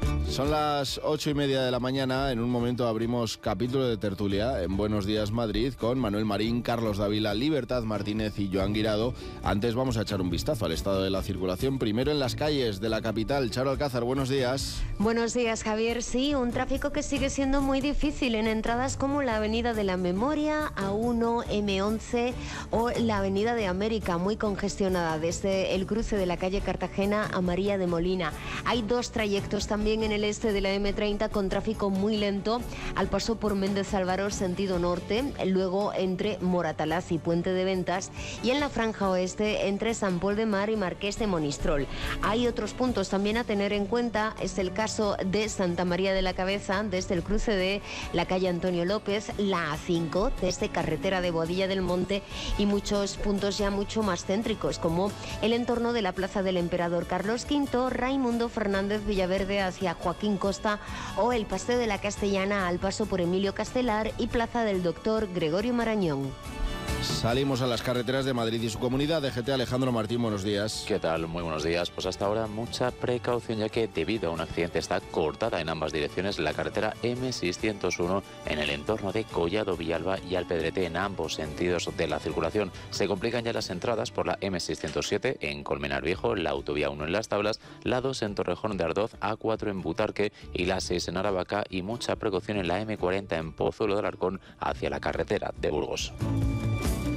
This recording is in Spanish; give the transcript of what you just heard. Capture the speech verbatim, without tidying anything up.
Son las ocho y media de la mañana. En un momento abrimos capítulo de tertulia en Buenos Días Madrid con Manuel Marín, Carlos Dávila, Libertad Martínez y Joan Guirado. Antes vamos a echar un vistazo al estado de la circulación. Primero en las calles de la capital. Charo Alcázar, buenos días. Buenos días, Javier. Sí, un tráfico que sigue siendo muy difícil en entradas como la Avenida de la Memoria, A uno, eme once o la Avenida de América, muy congestionada desde el cruce de la calle Cartagena a María de Molina. Hay dos trayectos también en el este de la eme treinta con tráfico muy lento al paso por Méndez Álvaro sentido norte, luego entre Moratalaz y Puente de Ventas, y en la franja oeste entre San Pol de Mar y Marqués de Monistrol. Hay otros puntos también a tener en cuenta, es el caso de Santa María de la Cabeza desde el cruce de la calle Antonio López, la A cinco desde carretera de Boadilla del Monte y muchos puntos ya mucho más céntricos como el entorno de la Plaza del Emperador Carlos quinto, Raimundo Fernández Villaverde hacia Joaquín Costa o el Paseo de la Castellana al paso por Emilio Castelar y Plaza del Doctor Gregorio Marañón. Salimos a las carreteras de Madrid y su comunidad. D G T Alejandro Martín, buenos días. ¿Qué tal? Muy buenos días. Pues hasta ahora mucha precaución, ya que debido a un accidente está cortada en ambas direcciones la carretera eme seiscientos uno en el entorno de Collado Villalba y Alpedrete en ambos sentidos de la circulación. Se complican ya las entradas por la eme seiscientos siete en Colmenar Viejo, la autovía uno en Las Tablas, la dos en Torrejón de Ardoz, A cuatro en Butarque y la seis en Aravaca, y mucha precaución en la eme cuarenta en Pozuelo de Alarcón hacia la carretera de Burgos.